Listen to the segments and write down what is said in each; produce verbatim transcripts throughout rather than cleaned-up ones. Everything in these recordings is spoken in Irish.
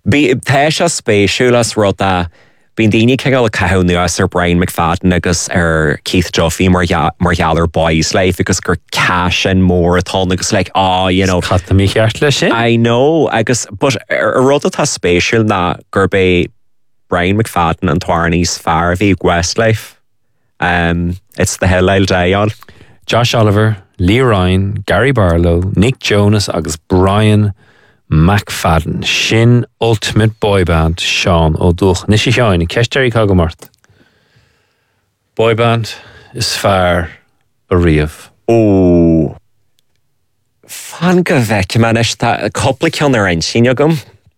Bí tá se spéisiúlas ruda bín daoine ceáil le caithniuas ar Brian McFadden agus ar Keith Duffy mar gheallar boys life agus gur cash and mór atá agus like ah you know Chatta mí cheart lei sin. I know agus but ar ruda tá spéisiúil na gur bé Brian McFadden an Twarney's fear bhí Westlife. Um, it's the Hellile Day on. Josh Oliver, Lee Ryan, Gary Barlow, Nick Jonas agus Brian McFadden. Sin ultimate boy band Sean O'Duch. Nishi Sean, Kesteri Kagamart. Boy band is far a riamh. Oh. Fan go bheice man is tá coppla ceann ar ein sin agam.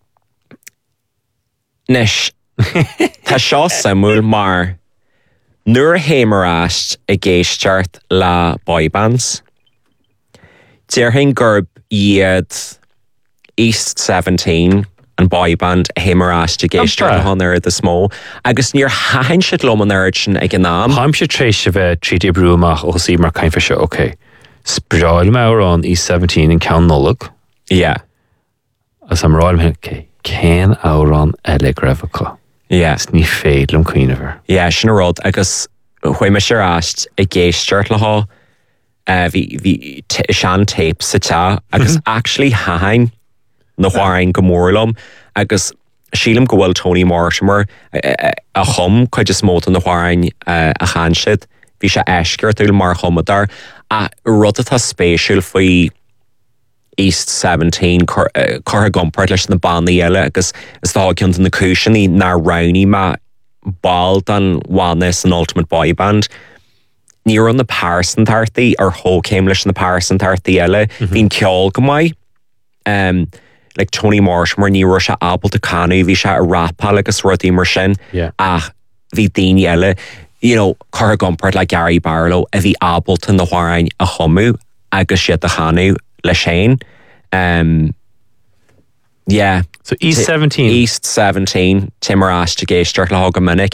Nis tá seo samúil mar nuair a héimeráist a géisteart le boybands. Dearthain gurb iad East seventeen an boyband a héimeráist a géisteart le hon ar the smó agus níor hain siad lom an aird sin ag an nám. Haim sé trééis se bheith trídí brúach ó sí mar caiin se ok. Spráil me an East seventeen in Count Nulloch. Yeah. As am ráil me ok. Cén árán eile grefacha. Yeah. Is ní féad lom cuiinehar. Yeah, sin rud agus chuoi me sé ráist a géisteart le há hí sean tape sa te agus actually hain na chháin go mórlam agus sílam go bhfuil Tony Mortimer a chum chuid is móta na chháin a chaansid bhí sé eisceart úil mar chumadar a rud atá spéisiúil faoi East seventeen cur a gompart leis na bannaí eile agus is tá cinnta na cúiseaní ná rounní ma ball an Wellness an Ultimate Boy Band. Níor an na Paris an tartaí ar thócéim leis na Paris an tartaí eile hín ceol go maiid. Um, like Tony Mortimer níor se abal de canú bhí se a rapá agus rudí mar sin ach bhí daoine eile you know, cur a gompart le Gary Barlow a bhí abalta na chháin a chomú agus siad a chanú le Shane. Um, yeah. So East seventeen. East seventeen. Timorás to géisteart le hog a minute.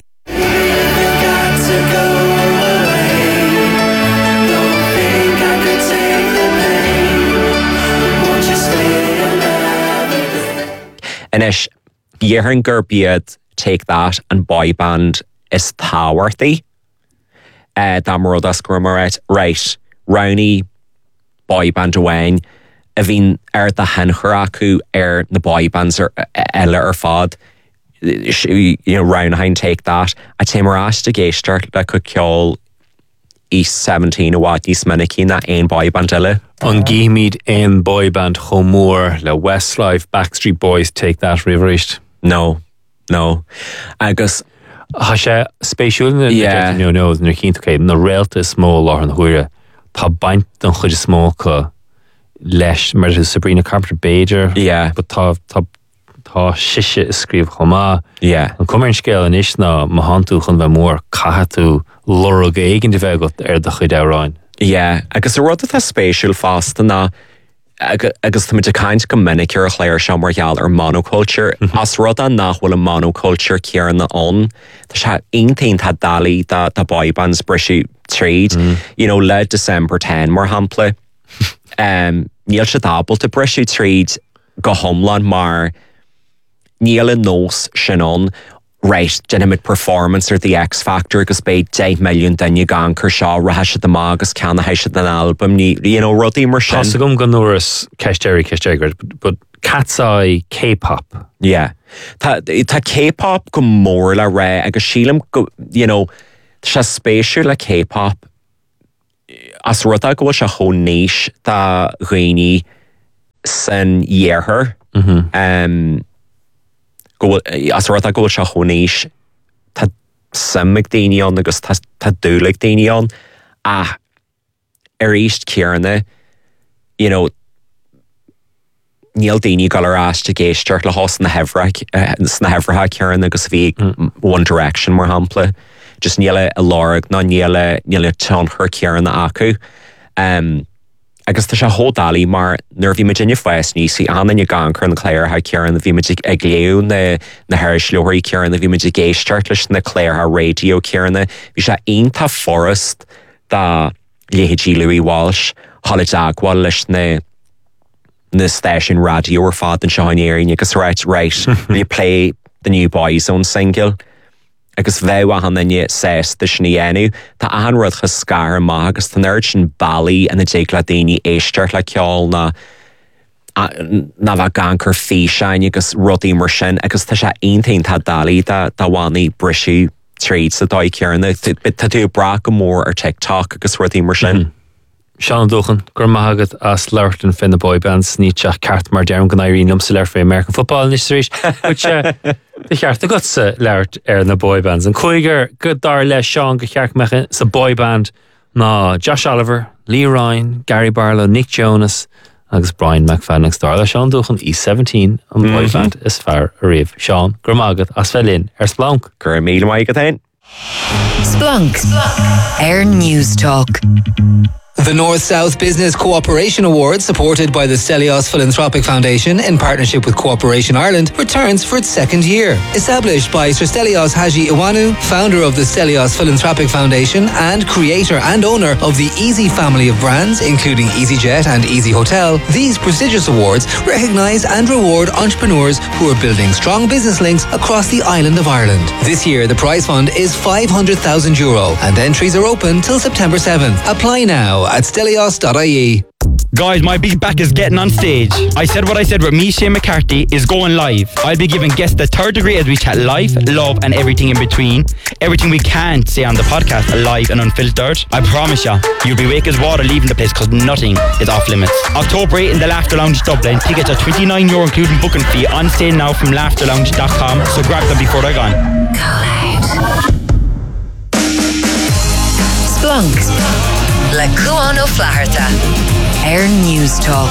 And ish, Yearn Gerbiad Take That and boy band is táhairtaí. Uh, Damarod Ascromaret, right, Rowney boy band awain. A bhín ar the henchar acu ar na boy bands ar eile ar fad. You know, Rownhain Take That. A Timorás to géisteart le go ceol East seventeen a wat East Minicky na ein boy band eile. An gíimiid ein boy band chomór le Westlife, Backstreet Boys Take That riveríist. No, no. Agus ha sé spéisiúil na yeah. no no na cínta céim na réalta smó lá an huire. Tá baint don chuid smó go leis mar Sabrina Carpenter Bader. Yeah. But tá tá tá siise scríb chomá. Yeah. An cumar scéil an is na ma hanú chun bheith mór caitú lorug éigen de bheith ar de chuid áráin. Yeah, agus a rud atá spéisiúil fásta na agus tá muid a caint go minic ar a chléir se mar gheall ar monoculture. As rud an nachhfuil a monoculture cear na on, tá se intainn tá dalí da da boybands brisú tríd, mm. you know, le December tenth mar hampla. um, níl se dábal te brisú tríd go homlan mar níl a nós sin on right, dynamic performance or the X Factor agus bei ten million dunne gan cur seo rahasha the magus can heise an album ni you know ruddy mar sin. Pasagum gonoras Kesteri Kesteri but Cat's Eye K-pop. Yeah. Ta ta K-pop go mór le ré agus sílam go you know se spéisiú le K-pop as ruda go se ho níis tá ghaoine san dhéarthar. Mhm. Um go as ruda go se ho níis tá samig daoine an agus tá dúlaigh daoine an a ar íst cearna you know níl daoine gal arás de géisteart le hos na hefrach na hefratha cearna agus bhí One Direction mar hampla just níle a lorg ná níle níle tán chur cearna acu. Um, agus tá se hódalí mar nuair bhí meid inne foies ní sí anna ne gan chur na cléir ha cearna bhí meid ag léú na na heirs leoirí cearna bhí meid géisteart leis na cléir ha radio cearna bhí se aonanta forest da Léhidí Louis Walsh Holly Dagwall leis na na station radio ar fad an seáin éirin agus right, right, will you play the new Boyzone single? Agus bheith a hanna sés de sníanú, tá ahan rud chu scar má agus tá nerd sin bailí an na déagla daoine éisteart le ceáil na na bheith gan chur físein agus rudí mar sin, agus tá sé aontain tá dalí tá bhánaí brisú tríd sa dóid cearna, tá tú bra go mór ar TikTok agus rudí mar sin. Sean Dúchan, gur maithagad as leirt an fin na boybands ní teach ceart mar dearm gan éirí lum sa leir fé American football ní éis. De cheart a gotsa leirt ar na boybands. An chuiger go dar le Sean go cheart mecha sa boyband ná Josh Oliver, Lee Ryan, Gary Barlow, Nick Jonas agus Brian McFadden star le Sean Dúchan E seventeen an mm-hmm. boyband is fear a riamh. Sean, gur maithagad as felin ar Splunk. Gur míle maigad hain. Splunk, Air News Talk. The North-South Business Cooperation Award, supported by the Stelios Philanthropic Foundation in partnership with Cooperation Ireland, returns for its second year. Established by Sir Stelios Haji Iwanu, founder of the Stelios Philanthropic Foundation and creator and owner of the Easy family of brands, including EasyJet and Easy Hotel, these prestigious awards recognise and reward entrepreneurs who are building strong business links across the island of Ireland. This year, the prize fund is five hundred thousand euro and entries are open till September seventh. Apply now at stelios dot I E. Guys, my big back is getting on stage. I said what I said with me, Shane McCarthy, is going live. I'll be giving guests the third degree as we chat life, love and everything in between. Everything we can't say on the podcast, live and unfiltered. I promise you, you'll be wake as water leaving the place because nothing is off limits. October eighth in the Laughter Lounge Dublin. Tickets are twenty-nine euro including booking fee, on sale now from laughter lounge dot com, so grab them before they're gone. Splunk. Le Cuan O'Flaherty. Air News Talk.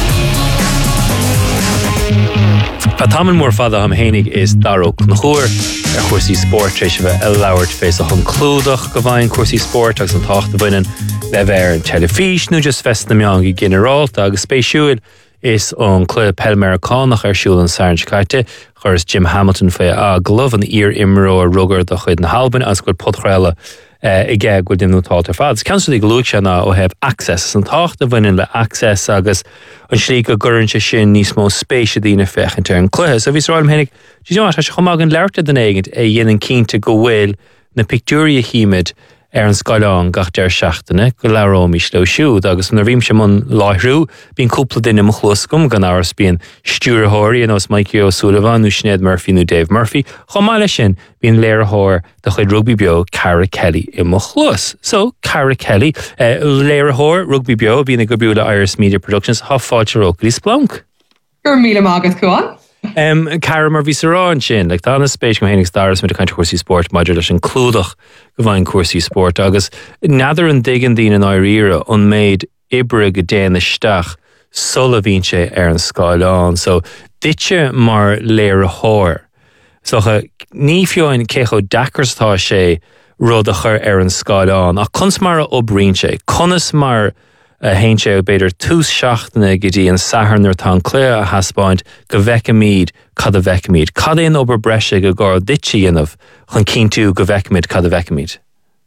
Tá taman mór fada am hénig is darok na chóir ar chuirsaí sport tréis bheith a labhairt fééis a chun clúdach go bhain cuirsaí sport agus an tácht a bhainean le bheith an telefís nó just fest na meang I generálta agus spéisiúil is an club Pelmericánach ar siúil an Sarn Caite chuirs Jim Hamilton fé a glove an ír imró a rugar do chuid na Halban as go podchréile I gag go dim tátar fad. Cancer the glúte na ó heb access an tácht a bhain le access agus an slí go gurrin se sin níos mó spéisi dína fech an turn cluthe. So vís ráim hennig, do you know what, has chomag an leirte den eigent é dhéanaan cínta go bhfuil na pictúria hímid ar an scailán gach deir seachtainna go lerómí sló siúd agus an bhím sem an láithhrú bín cúpla duine mo chluscum gan áras bíon stúrthóirí an os Mikey O'Sullivan nó Sinead Murphy nó Dave Murphy chomáile sin bíon léirthóir de chuid rugby bio Cara Kelly I mo chlus. So Cara Kelly uh, léirthóir rugby bio bíon a go biúla Iris Media Productions há fáilte rócaí Splunk. Gur míle mágad Cuan. Um, Cara mar bhí sarán sin, like, tá na spéis go hénig stars mit a kind of cuasaí sport maidir leis an clúdach go bhain cuasaí sport agus neadar an digan dín an áiríre an méid ibre go déana isteach sulla bhín sé ar an scailán. So ditse mar léir a thóir. So ní fioin cécho dacharstá sé rud a chur ar an scailán ach cons mar a obrín sé, conas mar a hain sé beidir tús seachtainna go dtí an saharnar tá clé a haspáint go bhecha míd cad a bhecha míd. Cad éon obair breise go gá dití inmh chun cín tú go bhecha míd cad a bhecha míd.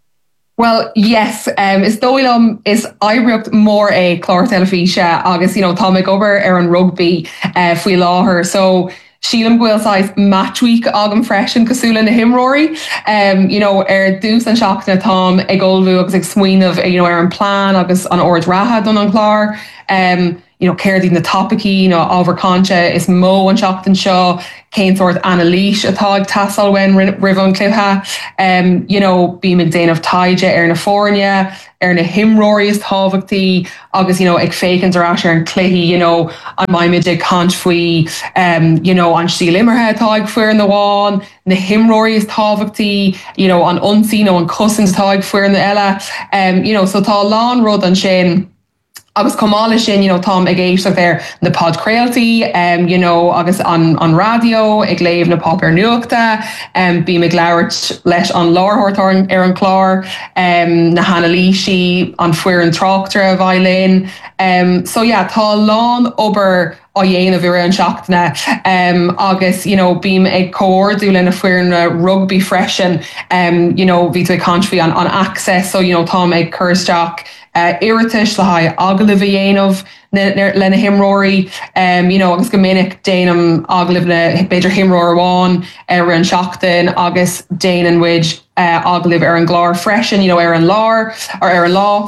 Well, yes, um, is dóilm is áireacht mór é chlár telefíse agus, you know, tá mig obair ar an rugby uh, faoi láthair. So Sheelam Gwilsai's match week agam freshen cosúla na himróí. Um, you know, er dús an seachna Tom ag olbhú agus ag smuoin of, you know, er an plán agus an ord raha don an chlár. Um, you know, céir na topicí, you know, ábhar concha is mó an seachtain seo, céin sort Annalise atá ag tasal wen rivon clipha. Um, you know, bí me déanamh taide ar na fórne, ar na himróí is tábhachtaí, agus, you know, ag fécans ar as ar an cluichí, you know, an maiimiid ag cant faoi, um, you know, an stíl imirthe atá ag fuair na bháin, na himróí is tábhachtaí, you know, an unsí, no, an cosins atá ag fuair na eile. Um, you know, so tá lán rud an sin, agus comála sin, you know, Tom ag éisteach there na pod crealty, um, you know, agus an, an radio, ag léamh na pop ar nuachta, um, bí me glairt leis an láthirthóir ar an chlár, um, na Annalise, an fuair an tráchtar a bhailin. Um, so yeah, tá lán obair á dhéanamh ar an seachtainna, um, agus, you know, bím ag córdú lena fuair na rugby freisin, um, you know, bhí tú ag contribí an, an access, so, you know, Tom ag cursteach uh, iritis le ha aglah dhéanamh lena himróí, um, you know, agus gomininic déanam aglah le beidir himróir amháin ar an seachtain agus déanaan wid uh, aglah ar an glár freisin, you know, ar an lár or ar an lá.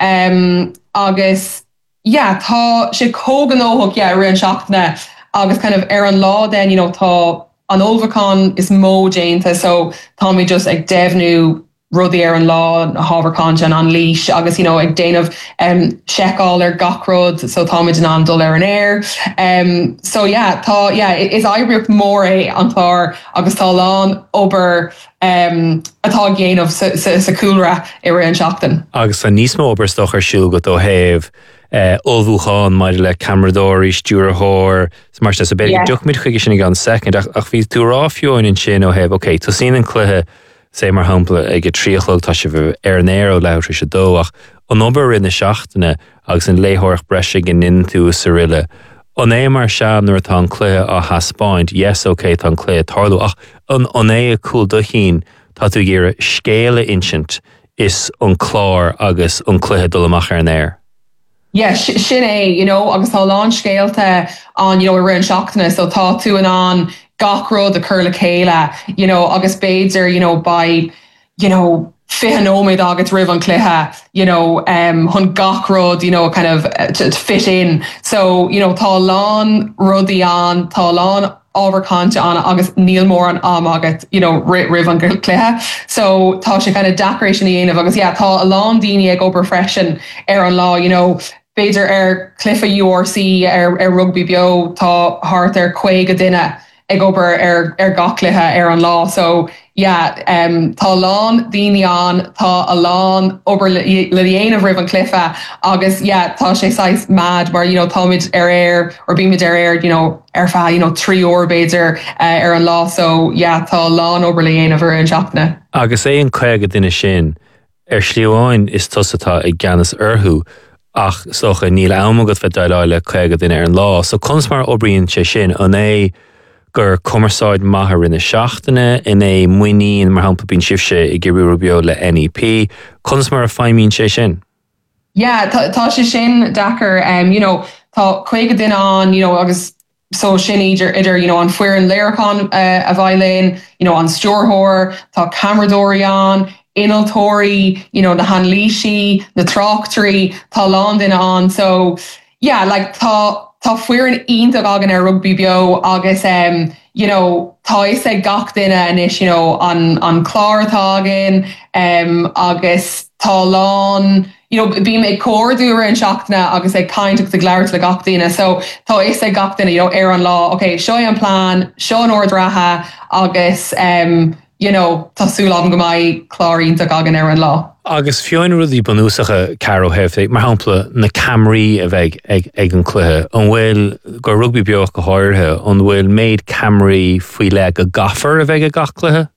Um, agus, yeah, tá sé cógan óthach, yeah, ar an seachtaine agus kind of ar an lá then, you know, tá an Ulvacon is mó déanta, so tá mi just ag devnú rudí ar an lá a hábharcáinte an an líis, agus, you know, ag déanamh um, seicáil ar gachrod, so tá mi den an dul ar an air. Um, so yeah, tá, yeah, is aibriocht mór é an chlár agus tá lán ober um, atá géanamh sa, sa, sa cúlra ar an seachtain. Agus a níos mó ober stoch ar siúl go ó héh Uh, Olbhúcháin maidir le Camradóí, Stúr Hór, mar sa beidir yeah. Duchmid chuige sin gan second ach, ach bhí tú ráfiúin in sin ó hebh, ok, tú sín an cluthe sé mar hampla ag tríochlog tá se bh ar an éir ó leir se dó ach an obair rinne seachtaine agus an léthóirch breise gin in tú sa riile. An é mar sean nuair tá an cluthe á haspáint, yes, ok, tá an cluthe tarlú ach an, an é a cúl duchín tá tú ggéire scéile insint is an chlár agus an cluthe dul amach ar an air. Yeah, sh- sin é, you know, agus tá lán scéalta an, you know, ar an seachtaine, so tá tú an an gachrod a chur le chéile, you know, agus beidir, you know, by, you know, fihanóid agus rih an cluthe, you know, um, hun gachrod, you know, kind of uh, to, to fit in. So, you know, tá lán rudí an, tá lán ábharcáinte an agus níl mór an am agat, you know, rih ri an cluthe. So tá sé kind of decoration í aanamh agus, yeah, tá a lán daoine ag obair freisin ar an lá, you know, beidir ar clufa U R C ar, ar rugby bio tá hart ar chuig a duine ag obair ar, ar gachluthe ar an lá. So, yeah, um, tá lán daoine an, tá a lán obair le dhéanamh rih an clufa agus, yeah, tá sé sais mad, mar, you know, tá mid ar air, or bímid ar air, you know, ar fa, you know, trí ór beidir uh, ar an lá. So, yeah, tá lán obair le dhéanamh ar an seachtaine. Agus é an chuig a duine sin, ar slíomháin is tosatá ag ganas orthú, ach socha níl amagad fe daileile chuige duine ar an lá. So cons mar obrion sé sin an é gur cumarsáid maithe rinne seachtaine in é muoín mar hampa bín sibse i gcéirí bio le N E P. Cons mar a feimín sé sin? Yeah, tá sé sin dachar, um, you know, tá chuige duine an, you know, agus so sin idir, idir, you know, an fuir an Léricán uh, a bhailín, you know, an Stúr Hór, tá Camradóí an, Inaltóirí, you know, the Hanlíshi, the Tráchtarí, tá lán duine an. So, yeah, like, tá, tá fuir an ionta agan ar rugby bio agus, um, you know, tá is ag gach duine inis, you know, an, an chlár tá agan, um, agus tá lán, you know, bí me córdú ar an seachtaine agus ag caintach de gléir le gach duine. So, tá is ag gach duine, you know, ar an lá, okay, seo an plán, seo an ordratha agus, um, you know, tásúil am go mai chlárínta gagan ar an lá. Agus fioin rudí banúsacha Caro hefh, mar hampla na Camry a bheith ag, ag an cluthe, an bhfuil go rugby beoch go háirthe, an bhfuil méid Camry faoi le go gafar a bheith a gach cluthe?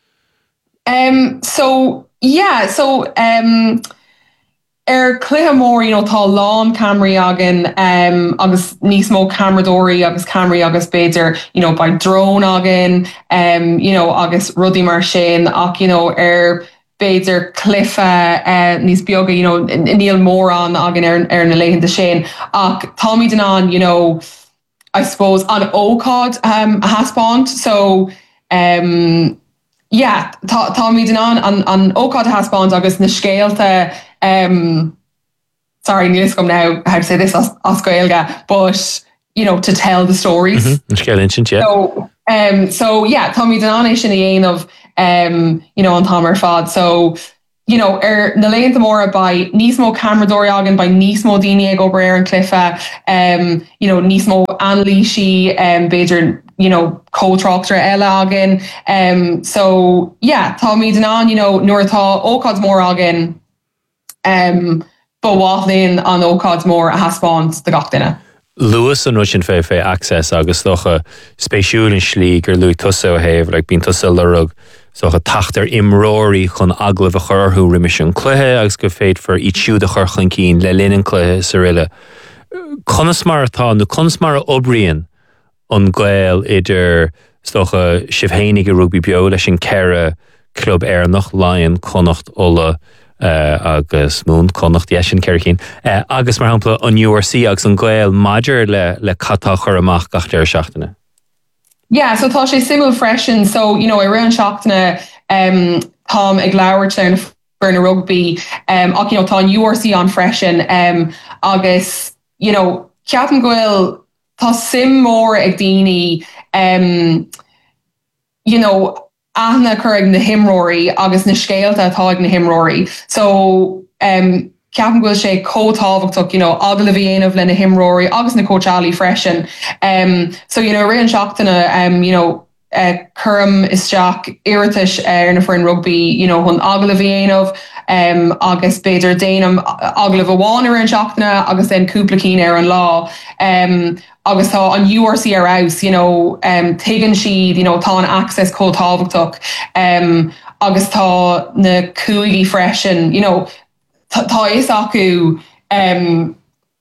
Um, so, yeah, so, um, er cluthe mór, you know, tá lán Camry agan, um, agus níos mó Camradóí agus Camry agus beidir, you know, by drone agan, um, you know, agus rudí mar sin, ach, you know, er beidir cluthe uh, níos beaga, you know, níl mór an agan ar, ar na leitheanta sin, ach tá míid an, you know, I suppose, an ócád um, a haspáint, so, um, yeah, tá, tá míid an an, an ócád a haspáint agus na scéalta. Um, sorry, níos gom now how to say this as, as gaelga, but you know, to tell the stories. Mm-hmm. Yeah. So, um, so yeah, Tommy Denani sin ain of um, you know, on Tomer Fad. So, you know, er na lein mora by Nismo Camradóí agan by Nismo Dini go Brer and Cliffa, um, you know, Nismo Anlishi, um, Beidir, you know, co-tractor Ella agan. Um, so yeah, Tommy Denan, you know, Nuirtá Ócád mór agan. Um, but wathlin an ócád mór a haspáint de gach duine. Lewis an rusin fé fé access agus docha spéisiúil in slí gur luú tusa ó héh, like bín tusa lurug, socha tachtar imróí chun aglah a chorthú riimiis an cluthe agus go féit for ítsiú de chorchan cín le linn an cluthe sa riile. Conas mar atá, nó conas mar a obrion an ghail idir stocha sibhhénig a rugby bio leis an ceire club ar nach Lion connacht óla uh, agus mún connacht die sin Kerkin. Uh, agus mar hampla an U R C agus an Gael Major le le catá chur amach gach deir seachtainna. Yeah, so tá sé simul freisin, so you know I ran seachtainna um Tom ag leabhart down for na rugby um ach you know tá U R C an freisin um agus you know ceapan goil tá sim mór ag daoine um you know aithne chuig na himróí agus na scéalta atá ag na himróí. So um ceapan goil sé cótábhachtach, you know, aga le bhíanamh le na himróí agus na cótealaí freisin. Um, so, you know, rian seachtainna, um, you know, uh, curm isteach iritis ar na foreign rugby, you know, hun aga le bhíanamh, um, agus beidir déanam aga le bháin ar an seachtainna, agus then cúplacín ar an lá. Um, agus tá an U R C ar aus, you know, um, tegan siad, you know, tá an access cótábhachtach, um, agus tá na cúigi freisin, you know, tá is acu um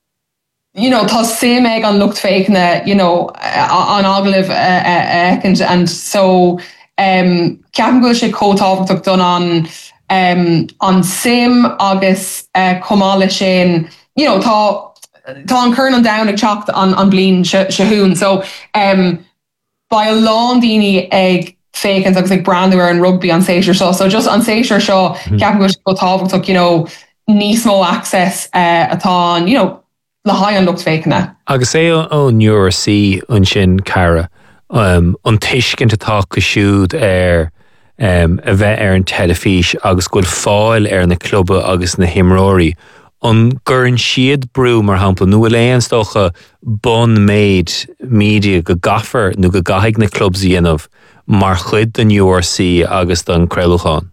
you know tá sim ag an lucht féicne, you know, an aglah uh, and, and so um ceapan go sé cótábhachtach don an um an sim agus uh, comála sin, you know, tá tá an churn an down ag teacht an an blin sehún. So um by a lán daoine ag féicins agus ag brandú an rugby an séisiir seo, so just an séisiir seo ceapan go sé cótábhachtach, you know, níos mó access uh, atá, you know, le haid an lucht féicne. Agus é ón U R C an sin cara um, an tuiscint atá cosisiúd ar um, a bheith ar an telefís agus goil fáil ar na clubbe agus na himróí. An gurn siad brú mar hampla nu a léon stocha bon méid media go gafar nu go gaigh na clubs dhéanamh mar chud den U R C agus den Creilúcháin.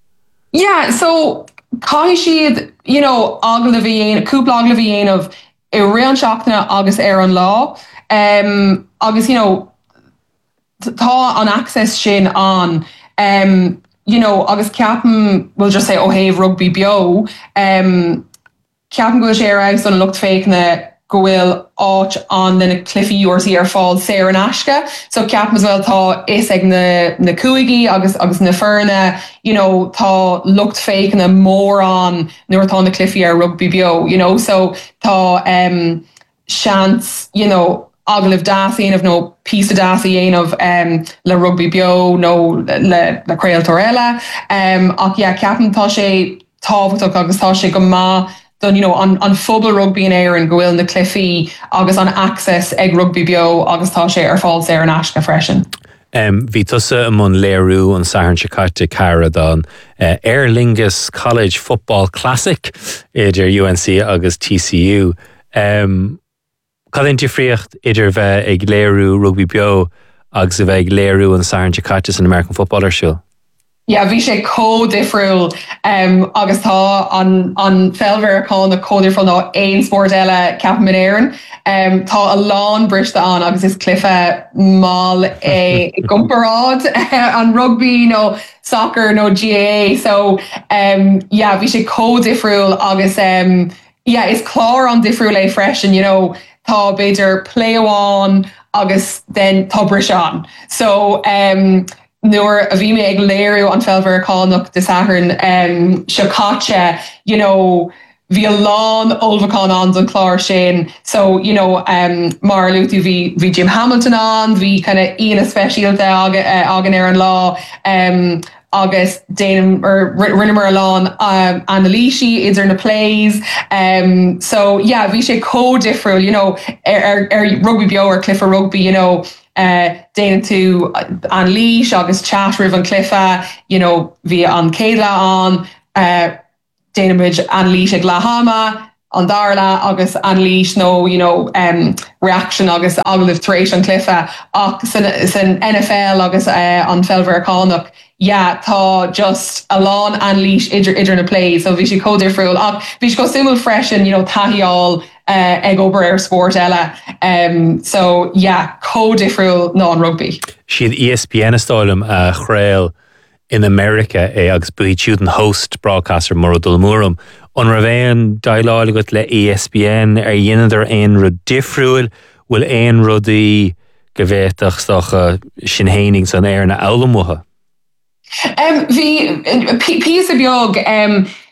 Yeah, so Cai siad, you know, aga le bhíon, cúpla aga le bhíonamh i rian seachtainna agus ar an lá. Um, agus, you know, tá an access sin an, um, you know, agus ceapan, we'll just say, oh, hey, rugby bio, um, ceapan go sé ar aus an lucht féicne go bhfuil áit an na cliffy U R C ar fáil sé an asca. So ceapan as well tá is ag na, na cúigi agus agus na fearna, you know, tá lucht féicne mór an nuair tá na cliffy ar rugby bio, you know, so tá um, seans, you know, agalibh dasaí of no piece of dasaí of um, le rugby bio, no le, le Creailteoir eile. Um, ach yeah, ceapan tá sé tábhachtach agus tá sé go má done, you know, on, on fubal rugby in air and goil na cliffy, agus on access ag rugby bio, agus tá sé ar fáil sé ar an asca freisin. Um, Bhí tusa amon léirú an Saharan Chicate cara don uh, Aer Lingus College Football Classic idir U N C agus T C U. Um, Cadén difriocht idir bheith ag léirú rugby bio agus a bheith ag léirú an Saharan Chicate an American Footballer Show? Yeah, bhí sé co-difriúil um, agus tá an, an felver cá na co-difriúil ná ein sport eile ceapan min éireann. Um, tá a lán brista an agus is cliffe mal é gumperád an rugby, no soccer, no G A A. So um, yeah, bhí sé co-difriúil agus um, yeah, is clár an difriúil é freisin, you know, tá beidir play amháin agus then tá bris an. So um, nuair a bhí mé ag léirú an felver cánach de Saharan um, Chicate, you know, bhí a lán olbhacán an don chlár sin. So, you know, um, mar luú bhí bhí Jim Hamilton an, bhí kind of Ian Especialte agan ar an lá, um, agus déanam or rinne mar lán um, Annalísi idir na plays. Um, so, yeah, bhí sé co-difriúil, you know, ar, ar, ar rugby bio ar clifa rugby, you know, Uh, déanam tú an líis agus chat rih an clifa, you know, bhí an céadla an, uh, déanamid an líis ag Lahama, an darla agus an líis nó, you know, um, reaction agus agalibh taréis an clifa, ach san, san N F L agus uh, an felver cánach, yeah, tá just a lán an líis idir, idir na plays, so bhí sé co-difriúil, ach bhí sé go simul freisin, you know, tahiáil Uh, ag obair ar sport eile. Um, so, yeah, co-difriúil ná an rugby. Siad E S P N stáilm a chréil in America é agus buítiúd an host broadcaster Mauro Dulmúrum. An ra bhéan daileála go le E S P N ar dhéanaidir aon rud difriúil, bhfuil aon rudaí go bhhéiteach stocha sin héning san air na elamutha. Um, bhí pí a beag, um,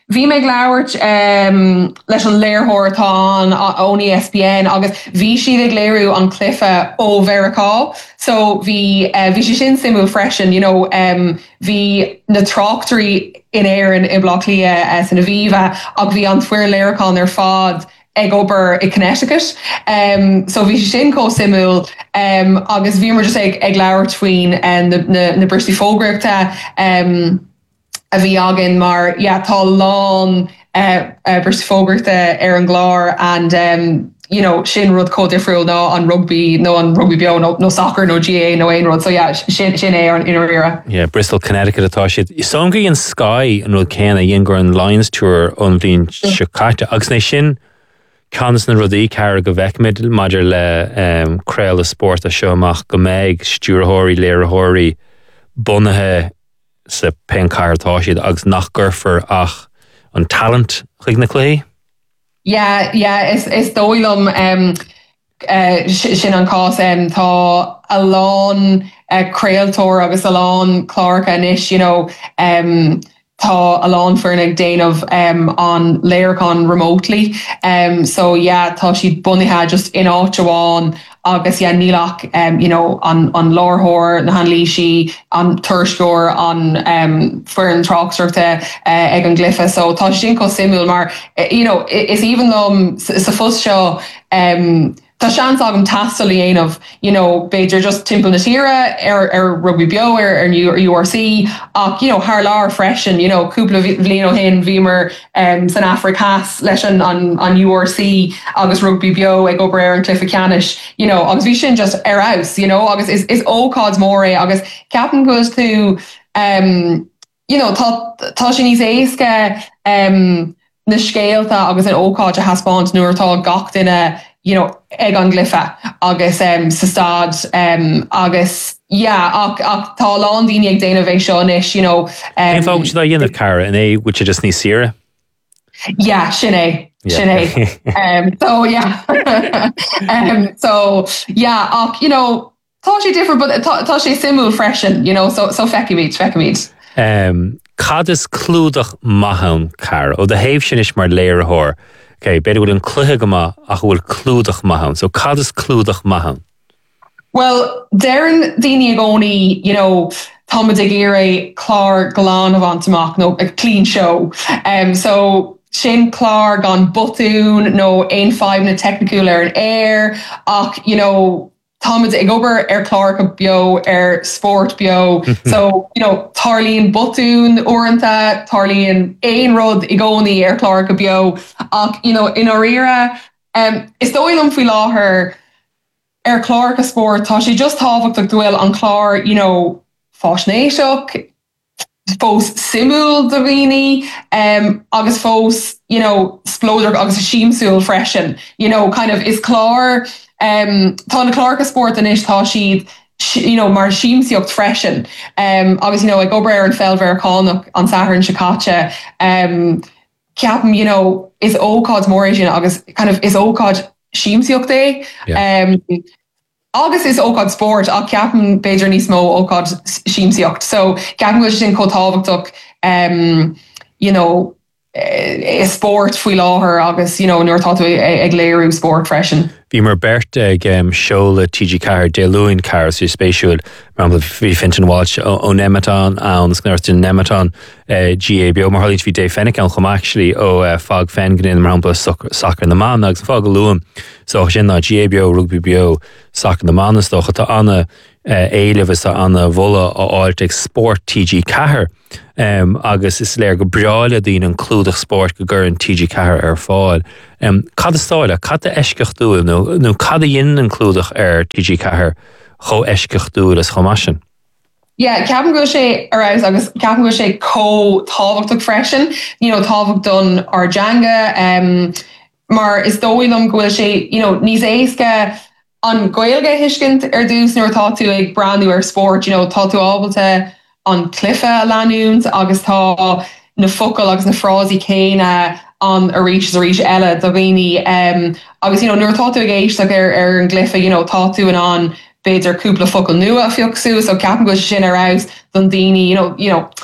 bhí me gláirt um, leis an léirthóirtá ón E S P N agus bhí siad ag léirú an clifa ó Veracá. So bhí uh, bhí sé sin simú freisin, you know, um, bhí na tráchtarí in éireann i Bloc Lia uh, san na Viva ag bhí an fuir léiricán ar fád ag obair i Connecticut. Um, so bhí sé sin có simú um, agus bhí mar just ag, ag leabhar faoin uh, na, na, na Bristí Fógraíochta um, a bhí agan mar yeah, tá lán uh, uh, Bristí Fógraíochta ar an glár and um, you know, sin rud có difriúil ná an rugby, nó an rugby bio, no, no soccer, no G A, no aon rud. So yeah, sin, sin é an inar era. Yeah, Bristol, Connecticut atá siad. Songaí an Sky an rud céna dhéon gur an Lions Tour an bhíon Chicago. Agus né sin cans na rudaí cara go bheicmid maidir le um, creail a sport a seo amach go méid stúrthóirí, léirthóirí bunathe sa pencair atá siad agus nach gurfar ach an talent chuig na clé? Yeah, yeah, is is dóilm um, uh, sin an cás um, tá a lán uh, creailtóir agus a lán clárcha inis, you know, um, tá a lán fearnig déanamh um, an léiricán remotely. Um, so yeah, tá siad bunithe just in áiteáin agus yeah, nílach um, you know, an, an lárthóir na hanlísí, an tuairscóir, an um, fearan tráchtúirte uh, ag an glyfa. So tá sin có simú mar, you know, is even though sa fus seo um, tá seans agam tastal dhéanamh, you know, beidir just timpeall na tíre ar, ar rugby bio ar, ar U R C ach, you know, haar lár freisin, you know, cúpla bhíon ó hin bhí mar um, san Africas leis an, an, an U R C agus rugby bio ag obair ar an Clifa Canis, you know, agus bhí sin just ar aus, you know, agus is, is ócád mór é, agus ceapan goes tú, um, you know, tá, tá sin níos éasca um, na scéalta agus an ócáid a haspáint nuair atá gach duine, you know, ag an glyfa agus um, sa stad um, agus yeah, ach, ach tá lán daoine ag déanamh é seo inis, you know. Éon fág dá dhéanamh cara in é which just ní sire? Yeah, sin é. Sin é. um, so yeah. um, so yeah, ach, you know, tá sé different, but tá, tá sé simú freisin, you know, so, so fecimid, fecimid. Um, Cad is clúdach maithán cara, ó de héamh sin is mar léirthóir. Okay, beidir bhfuil an cluthe go maith ach bhfuil clúdach maithán. So cad is clúdach maithán? Well, dearan daoine agónaí, you know, támad ag éire clár glán a bhaint no, a clean show. Um, so sin clár gan botún, no ein five na technical ar an air, ach, you know, támad ag obair ar clár bio, ar sport bio. So, you know, tarlíonn botún orintha, tarlíonn ein rud i gcónaí ar clár bio, ach, you know, in our era, um, is dóilm faoi láthair ar clár sport, tá sé just tábhachtach dúil an clár, you know, fásnéiseach, fós simúl do bhíní, um, agus fós, you know, splóidir agus a síimsúil freisin, you know, kind of is clár, um, tá na clár sport inis tá siad, you know, mar síimsíocht freisin, um, agus, you know, ag obair ar an felver cánach an sahar in Chicago, um, ceapam, you know, is ócád mór sin agus kind of is ócád síimsíocht é. Yeah. Um, agus is ócád sport ach ceapan beidir níos mó ócád síimsíocht. So ceapan go sin cótábhachtach, um, you know, is sport faoi láthair agus, you know, nuair tá tú ag léirú sport freisin. Bhí mar bert ag um, seola T G Carr, de luúin Carr sú spéisiúil, mar bhí fintan bháilt ó Nematán an sgnirta Nematán G A B O mar hálín bhí dé fennic an chum actually ó uh, fag fen gnin mar hapla soccer na man agus fag go luúin. So sin ná G A B O, rugby B O, soccer na man is docha tá anna éileh is tá anna bhla á áilt ag sport T G Carr. Um, agus is léir go breáile dín an clúdach sport go gur an T G Carr ar fáil. Um, cad a stáile, cad a eisceach dúil, nó, nó cad a dhéanaan an clúdach ar T G Carr cho eisceach dúil as chomásin? Yeah, ceapan go sé arás agus ceapan go sé có tábhachtach freisin, you know, tábhacht don ar Djanga, um, mar is dóilm gohfuil sé, you know, níos éasca an gaeilge hiiscint ar dús nuair tá tú ag brandú ar sport, you know, tá tú ábalta an clifa leanúns agus tá na focail agus na frásí céine an a ríis a ríis eile do bhíní, um, agus, you know, nuair tá tú ag éisteach ar, ar an glyfa, you know, tá tú an an beidir cúpla focail nua a fiocsaú, so ceapan go sin arás don daoine, you know, you know,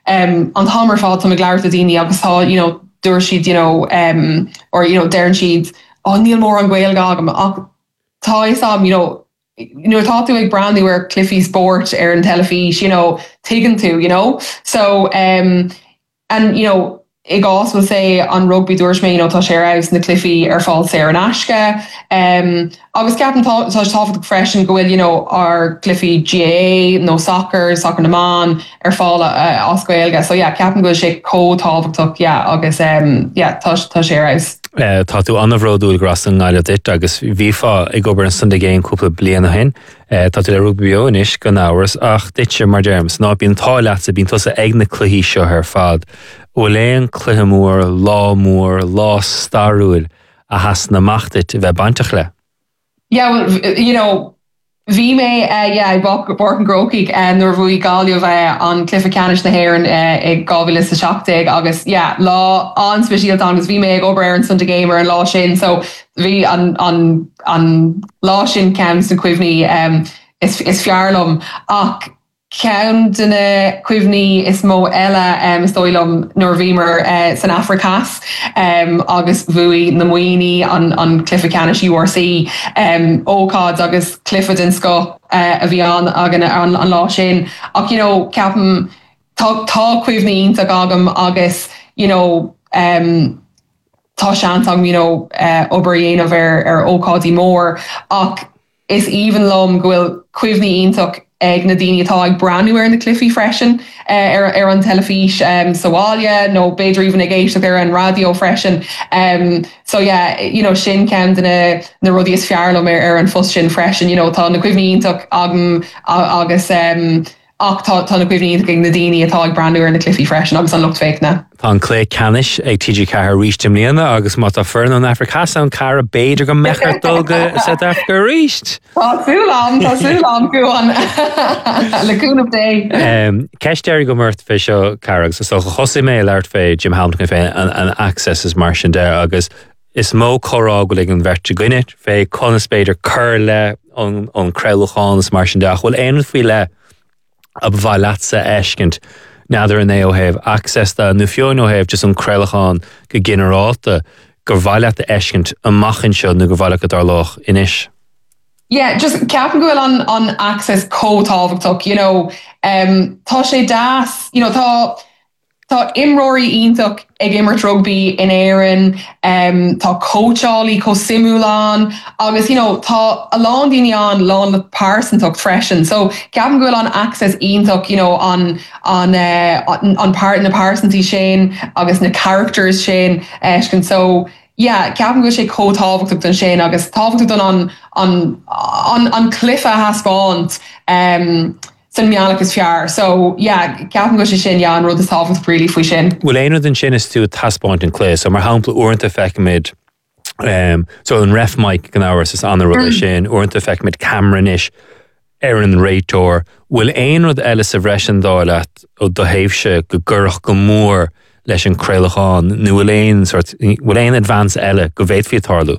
um, an Thomer fád tá gláir a daoine agus tá, you know, dúir siad, you know, um, or, you know, dearan siad, oh, níl mór an ghail gagam, ach tá is am, you know, you know, thought to like brand new where Cliffy Sport air and Telefís, you know, taken to, you know, so, um, and, you know, I also will say on rugby dúirt mé, you know, tá sé aus na Cliffy ar fáil sé an asca. Um, agus ceapan tá táfad freisin go bhfuil, you know, ar Cliffy G A A, no soccer, soccer na man, ar fáil uh, oscailga. So yeah, ceapan go sé có-tábhachtach, yeah, agus um, yeah, tá sé aus. Uh, tá tú anmhródúil gras an gáile dit agus bhí fá ag obair an Sunday game cúpla bliana hen. Uh, tá tú le rugby inis go náhars ach dit sé mar derms. Ná bíon táileat a bíon tosa ag na cluhí seo ar fad. Ó léon cluthe mór, lá mór, lá starúil a has na machtit bheith baintach le. Yeah, well, you know, bhí mé, uh, yeah, bork an grócaigh uh, nuair bhuaigh gáilú bheith an Clifa Canis na Héireann uh, ag gábhíle sa seachtaigh agus, yeah, lá an speisialt agus bhí mé ag obair ar an Sunday game ar an lá sin, so bhí an, an, an lá sin ceann san cuimhní um, is, is fearlumm ach ceann duna cuimhní is mó eile um, is dóilm nuair bhímar uh, san Africas um, agus bhuaigh na muoine an, an Clifa Canis U R C um, ócád agus Clifford in sco uh, a bhí an agan an, an lá sin ach, you know, ceapan tá, tá cuimhní ionta agam agus, you know, um, tá seantang, you know, uh, obair dhéanamh ar, ar ócádí mór ach is even lom go bhfuil cuimhní iontach ag na daoine atá ag brandú ar na Cliffy freisin uh, ar, ar an Telefís um, soália, no beidir even ag éisteach ar an radio freisin. Um, so yeah, you know, sin ceann na, na rudí is fearlumm ar, ar an fus sin freisin, you know, tá na cuimhní iontach agam agus um, ach tá na cuimhní iontach ag na daoine atá ag brandú ar na Cliffy freisin agus an lucht féic na. Tá an Clé Canis ag T G Cahir ríist imlíana agus má tá fearn an Africas an cara beidir go mechar dulga South Africa ríist. Tásúlam, tásúlam goan leúnmh dé. Um, Ceistéir go mirt fé seo carag, so go chosí mé leirt fé Jim Hamilton fé an, an access is mar sin there agus is mó chorá go ag an bheirt goinit fé conas beidir cur le an, an creulachán is mar sin there. Chfuil éanad fí le a bhá latsa eiscint nádar an é ó heh access da nu fion ó heh just an creulachán go generáta gur bhaileat a eiscint an machan seo nu go bhaileat go dar loch inis. Yeah, just ceapan go bhfuil an, an access có-tábhachtach, you know, um, tá sé das, you know, tá Tá imróí ionach ag immert rugby in éireann, um, tá coachálaí co-simúlán, agus, you know, tá a lán daoine an lán le pársantach freisin. So ceapan go bhfuil an access ionach, you know, an, an, uh, an, an part na pársantí sin, agus na characters sin, uh, so yeah, ceapan go sé có-tábhachtach don sin, agus tábhachtach don an, an, an, an clifa haspáint, um, san meánach is fear. So, yeah, ceapan go sé sin, yeah, an rud is tábhacht príli faoi sin. Well, éanad den sin is tú taspáint an clé, so mar hampla uaireanta feicimid, um, so an ref mic gan áras is anna rud sin, uaireanta feicimid Cameron-ish ar an réitor. Bhfuil éon rud eile sa bhreisin dáileat ó do héimse go gurach go mór leis an creulachán, nu bhfuil éon sort, bhfuil éon advance eile go bhéad fi tarlú?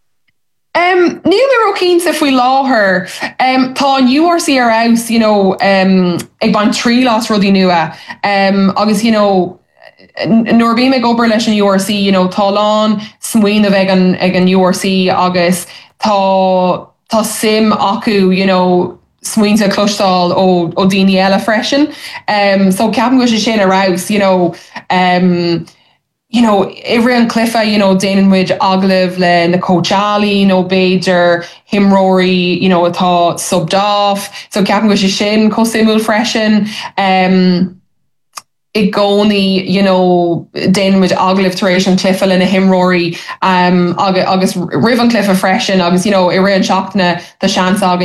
Um, Níl mé ro cínta faoi láthair. Um, tá an U R C ar aus, you know, um, ag ban trí lás rudí nua. Um, agus, you know, nuair bhí me gobar leis an U R C, you know, tá lán smuoineh ag an, ag an U R C agus tá, tá sim acu, you know, smuointe clúisteáil ó, ó daoine eile freisin. Um, so ceapan go sé sin ar aus, you know, um, you know, every an cliffa, you know, Danon Widge aglev le na coachali, no beidir, himrory, you know, atá subbed off. So ceapan go sé sin cosimul freshen. Um, I gcónaí, you know, Danon Widge aglev taréis an cliffa le na himrory, um, agus, agus riv an cliffa freshen, agus, you know, i ri an seachna the chance aga